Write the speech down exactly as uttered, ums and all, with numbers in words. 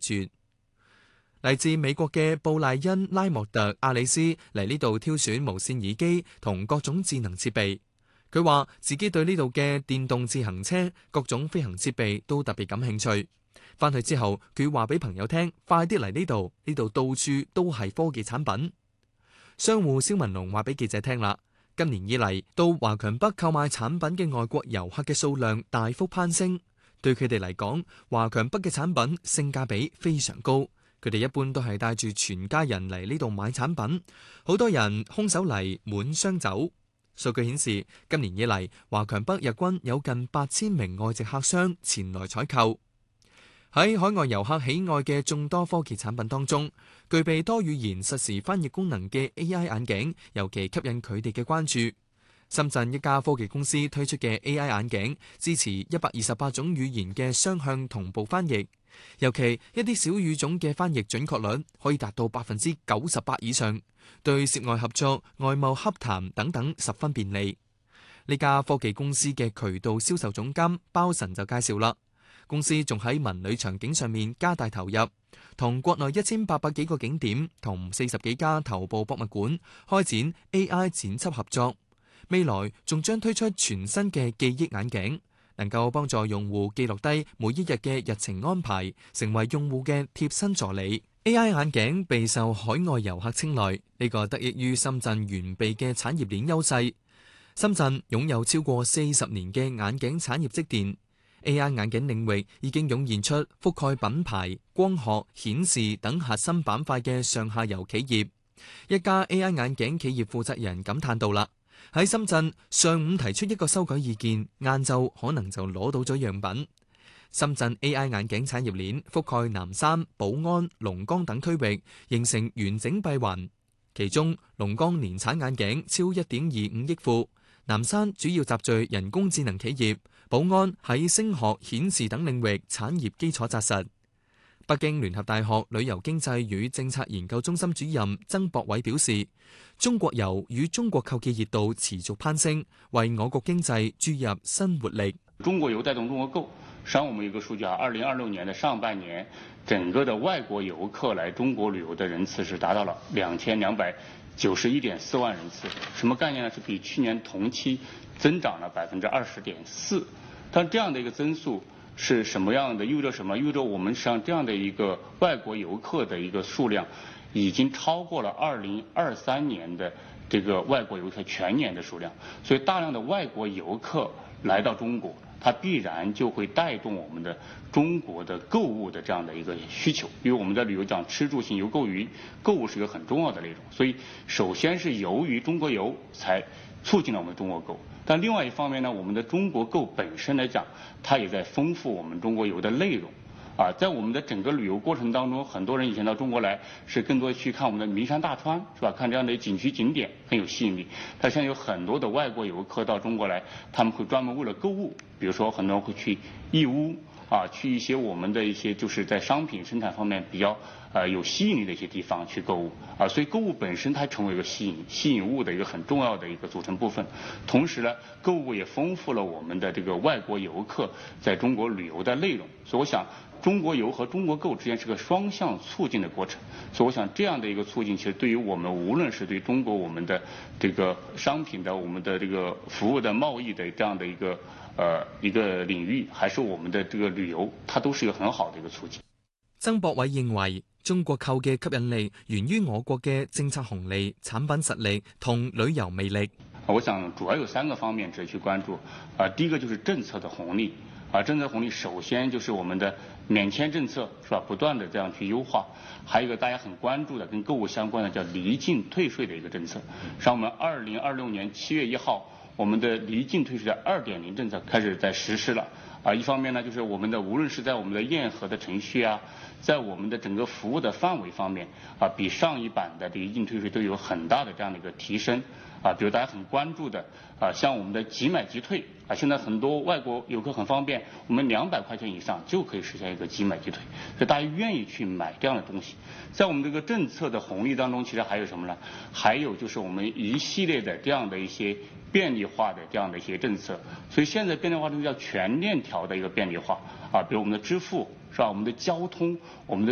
絕。嚟自美國嘅布賴恩拉莫特阿里斯嚟呢度挑選無線耳機同各種智能設備。佢話自己對呢度嘅電動自行車、各種飛行設備都特別感興趣。翻去之後，佢話俾朋友聽，快啲嚟呢度，呢度到處都係科技產品。商戶蕭文龍話俾記者聽啦，今年以嚟到華強北購買產品嘅外國遊客嘅數量大幅攀升，對佢哋嚟講，華強北嘅產品性價比非常高。佢哋一般都係帶住全家人嚟呢度買產品，好多人空手嚟滿箱走。數據顯示，今年以嚟華強北日均有近八千名外籍客商前來採購。喺海外遊客喜愛嘅眾多科技產品當中，具備多語言實時翻譯功能嘅 A I 眼鏡尤其吸引佢哋嘅關注。深圳一家科技公司推出嘅 A I 眼鏡支持一百二十八種語言嘅雙向同步翻譯，尤其一啲小語種嘅翻譯準確率可以達到百分之九十八以上，對涉外合作、外貿洽談等等十分便利。呢家科技公司嘅渠道銷售總監包神就介紹啦，公司仲喺文旅場景上面加大投入，同國內一千八百幾個景點同四十幾家頭部博物館開展 A I 剪輯合作。未來仲將推出全新嘅記憶眼鏡，能夠幫助用戶記錄低每一日嘅日程安排，成為用戶嘅貼身助理。A I 眼鏡備受海外遊客青睞，呢個得益於深圳完備嘅產業鏈優勢。深圳擁有超過四十年嘅眼鏡產業積澱， A I 眼鏡領域已經湧現出覆蓋品牌、光學、顯示等核心板塊嘅上下游企業。一家 A I 眼鏡企業負責人感嘆到啦，喺深圳上午提出一個修改意見，晏晝可能就攞到咗樣品。深圳 A I 眼鏡產業鏈覆蓋南山、寶安、龍崗等區域，形成完整閉環。其中龍崗年產眼鏡超一點二五億副，南山主要集聚人工智能企業，寶安喺聲學、顯示等領域產業基礎紮實。北京聯合大學旅遊經濟與政策研究中心主任曾博偉表示，中國遊與中國購嘅熱度持續攀升，為我國經濟注入新活力。 中國遊帶動中國購，實際上我們有個數據啊，二零二六年的上半年，整個的外國遊客來中國旅遊的人次是達到了兩千兩百九十一點四萬人次，什麼概念呢？是比去年同期增長了百分之二十點四。但這樣的一個增速是什麼樣的？意味着什麼？意味着我們實際上這樣的一個外國遊客的一個數量，已經超過了二零二三年的這個外國遊客全年的數量。所以大量的外國遊客來到中國，它必然就會帶動我們的中國的購物的這樣的一個需求。因為我們在旅遊講吃住行遊購娛，購物是一個很重要的內容。所以首先是由於中國遊才促進了我們中國購。但另外一方面呢，我們的中國購本身來講，它也在豐富我們中國遊的內容。啊，在我們的整個旅遊過程當中，很多人以前到中國來是更多去看我們的名山大川，是吧？看這樣的景區景點很有吸引力。但現在有很多的外國遊客到中國來，他們會專門為了購物，比如說很多人會去義烏啊，去一些我們的一些就是在商品生產方面比較呃有吸引力的一些地方去購物啊。所以購物本身它成為一個吸引吸引物的一個很重要的一個組成部分。同時呢，購物也豐富了我們的這個外國遊客在中國旅遊的內容。所以我想，中國遊和中國購之間是個雙向促進的過程，所以我想這樣的一個促進，其實對於我們無論是對中國我們的這個商品的、我們的這個服務的貿易的這樣的一個呃一個領域，還是我們的這個旅遊，它都是一個很好的一個促進。 曾博偉認為，中國購嘅吸引力源於我國嘅政策紅利、產品實力同旅遊魅力。 我想主要有三個方面值得去關注啊，第一個就是政策的紅利。啊，政策紅利首先就是我們的免簽政策，是吧？不斷的這樣去優化，還有一個大家很關注的跟購物相關的叫離境退稅的一個政策。像我們二零二六年七月一號，我們的離境退稅的二點零政策開始在實施了。啊，一方面呢，就是我們的無論是在我們的驗核的程序啊，在我們的整個服務的範圍方面，啊，比上一版的離境退稅都有很大的這樣的一個提升。啊，比如大家很關注的啊，像我們的即買即退啊，現在很多外國遊客很方便，我們兩百塊錢以上就可以實現一個即買即退，所以大家願意去買這樣的東西。在我們這個政策的紅利當中，其實還有什麼呢？還有就是我們一系列的這樣的一些便利化的這樣的一些政策。所以現在便利化政策叫全鏈條的一個便利化啊，比如我們的支付，是吧？我們的交通，我們的